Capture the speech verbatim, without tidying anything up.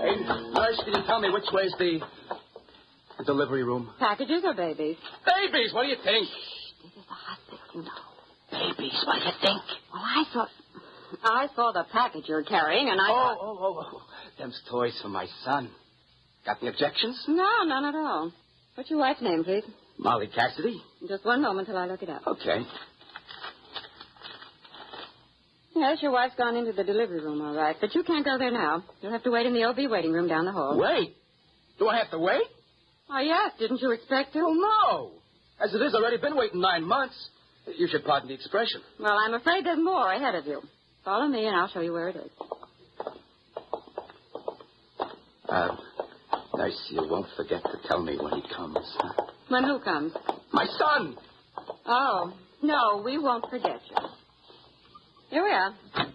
Hey, nurse, can you tell me which way's the, the delivery room? Packages or babies? Babies, what do you think? Shh, this is a hospital, you know. Babies, what do you think? Well, I saw... I saw the package you're carrying, and I... Oh, thought... oh, oh, oh. Them's toys for my son. Got any objections? No, none at all. What's your wife's name, please? Molly Cassidy. Just one moment till I look it up. Okay. Yes, your wife's gone into the delivery room, all right. But you can't go there now. You'll have to wait in the O B waiting room down the hall. Wait? Do I have to wait? Oh, yes. Didn't you expect to? Oh, no. As it is, I've already been waiting nine months. You should pardon the expression. Well, I'm afraid there's more ahead of you. Follow me, and I'll show you where it is. Uh, nurse, you won't forget to tell me when he comes. Huh? When who comes? My son! Oh, no, we won't forget you. Here we are.